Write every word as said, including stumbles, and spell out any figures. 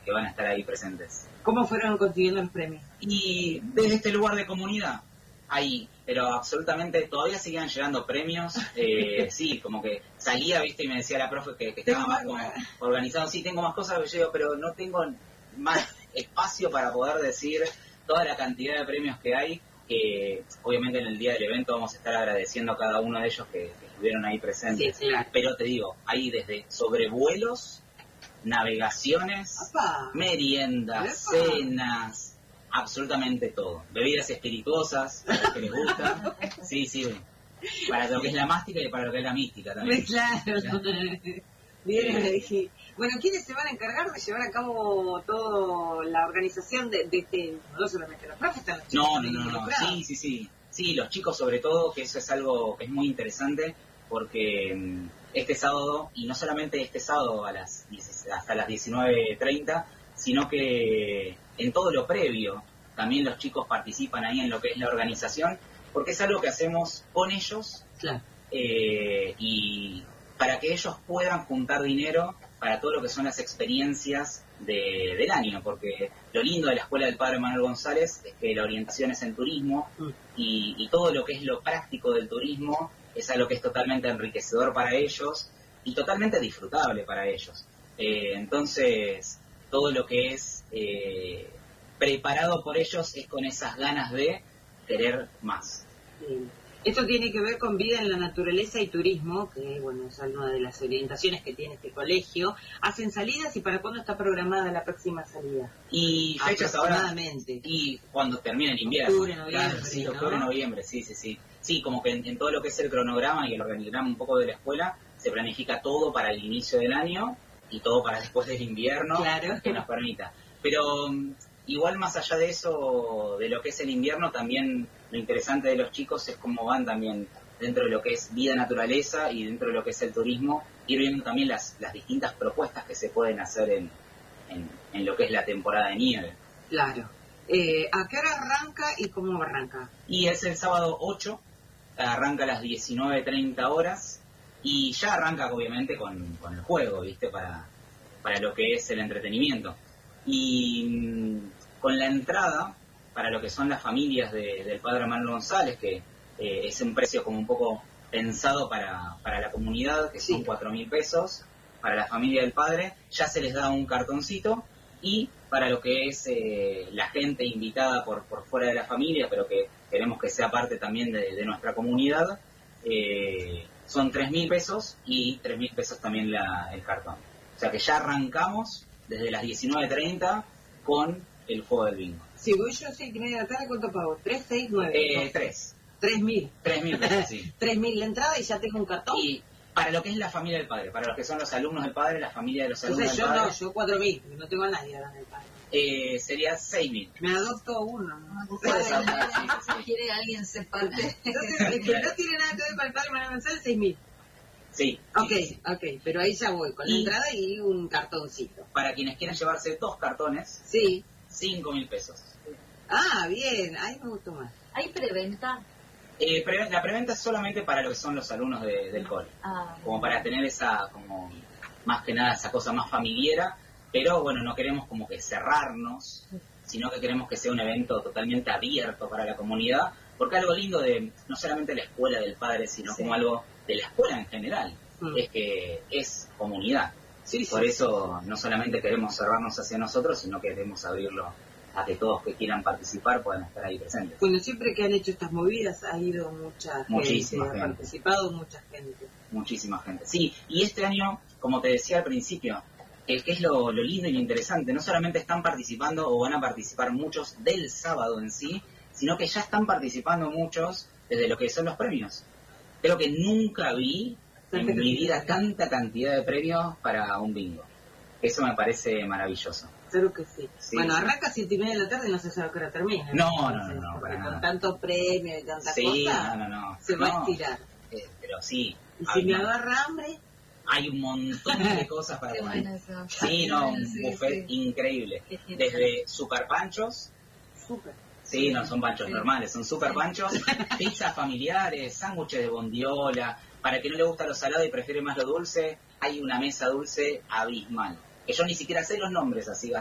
que van a estar ahí presentes. ¿Cómo fueron consiguiendo los premios? Y desde este lugar de comunidad, ahí, pero absolutamente todavía seguían llegando premios, eh, sí, como que salía, viste, y me decía la profe que, que estaba más como organizado, sí, tengo más cosas, yo digo, pero no tengo más espacio para poder decir toda la cantidad de premios que hay, que obviamente en el día del evento vamos a estar agradeciendo a cada uno de ellos que, que estuvieron ahí presentes, sí, claro. Pero te digo, hay desde sobrevuelos, navegaciones, Apá. meriendas, Apá. cenas, absolutamente todo. Bebidas espirituosas, para los que les gusta. Sí, sí. Para lo que es la mástica y para lo que es la mística también. Claro. claro. Bien, sí. Bueno, ¿quiénes se van a encargar de llevar a cabo toda la organización de, de este, no solamente los profes, están los chicos? No, no, no, no. Sí, sí, sí. Sí, los chicos sobre todo, que eso es algo que es muy interesante, porque este sábado, y no solamente este sábado a las hasta las diecinueve treinta, sino que en todo lo previo también los chicos participan ahí en lo que es la organización, porque es algo que hacemos con ellos, claro. eh, y para que ellos puedan juntar dinero para todo lo que son las experiencias de, del año, porque lo lindo de la Escuela del Padre Manuel González es que la orientación es en turismo, mm. y, y todo lo que es lo práctico del turismo es algo que es totalmente enriquecedor para ellos y totalmente disfrutable para ellos. Eh, entonces, todo lo que es eh, preparado por ellos es con esas ganas de querer más. Sí. Esto tiene que ver con vida en la naturaleza y turismo, que bueno, es una de las orientaciones que tiene este colegio. ¿Hacen salidas y para cuándo está programada la próxima salida? Y fechas ahora. Y cuando termine el invierno. Octubre, noviembre. Claro, sí, ¿no? octubre, noviembre, sí, sí, sí. Sí, como que en, en todo lo que es el cronograma y el organigrama un poco de la escuela, se planifica todo para el inicio del año y todo para después del invierno, claro. que nos permita. Pero igual más allá de eso, de lo que es el invierno, también lo interesante de los chicos es cómo van también dentro de lo que es vida naturaleza y dentro de lo que es el turismo, ir viendo también las, las distintas propuestas que se pueden hacer en, en, en lo que es la temporada de nieve. Claro. Eh, ¿A qué hora arranca y cómo arranca? Y es el sábado ocho, arranca a las diecinueve treinta horas y ya arranca obviamente con, con el juego, ¿viste? Para, para lo que es el entretenimiento. Y mmm, con la entrada, para lo que son las familias de, del Padre Manuel González, que eh, es un precio como un poco pensado para, para la comunidad, que son sí. cuatro mil pesos, para la familia del Padre, ya se les da un cartoncito, y para lo que es eh, la gente invitada por, por fuera de la familia, pero que queremos que sea parte también de, de nuestra comunidad, eh, son tres mil pesos y tres mil pesos también la, el cartón. O sea que ya arrancamos desde las diecinueve treinta con el juego del bingo. Si voy yo a seis y media de la tarde, ¿cuánto pago? ¿Tres, seis, nueve? Eh, tres. ¿Tres mil? Tres mil pesos, sí. ¿Tres mil la entrada y ya tengo un cartón? Y para lo que es la familia del Padre, para los que son los alumnos del Padre, la familia de los alumnos Entonces, del yo Padre... no, yo cuatro mil, no tengo a nadie ahora en el Padre. Eh, sería seis mil. Me adopto uno, ¿no? Puedes adoptar, sí, sí. ¿Quiere alguien ser parte? Entonces, el que no tiene nada que ver con el Padre Manuel González, seis mil. Sí. Ok, sí, sí. ok, pero ahí ya voy, con y la entrada y un cartoncito. Para quienes quieran llevarse dos cartones, sí, cinco mil pesos. Ah, bien, ahí me gustó más. ¿Hay preventa? Eh, pre la preventa es solamente para lo que son los alumnos de, del cole, ah, como para tener esa, como más que nada, esa cosa más familiar, pero bueno, no queremos como que cerrarnos, sino que queremos que sea un evento totalmente abierto para la comunidad, porque algo lindo de no solamente la escuela del Padre, sino sí. como algo de la escuela en general, mm. es que es comunidad. Sí, sí. Por eso no solamente queremos cerrarnos hacia nosotros, sino que queremos abrirlo a que todos que quieran participar puedan estar ahí presentes. Bueno, siempre que han hecho estas movidas ha ido mucha Muchísima gente, gente. ha participado mucha gente. Muchísima gente, sí. Y este año, como te decía al principio, que, que es lo, lo lindo y lo interesante, no solamente están participando o van a participar muchos del sábado en sí, sino que ya están participando muchos desde lo que son los premios. Creo que nunca vi en mi vida tanta cantidad de premios para un bingo. Eso me parece maravilloso. Claro que sí. sí bueno, sí. arranca a siete y media de la tarde y no se sabe a qué hora termina. No, no, no, no, no para nada. Con tanto premio y tanta sí, cosa, no, no, no. se va no, a estirar. Eh, pero sí. Y si me agarra hambre... Hay un montón de cosas para comer. Bueno, sí, no, un sí, buffet sí. increíble. Desde super panchos. Super. Sí, no son panchos sí. normales, son super panchos, pizzas familiares, sándwiches de bondiola. Para quien no le gusta lo salado y prefiere más lo dulce, hay una mesa dulce abismal. Que yo ni siquiera sé los nombres así.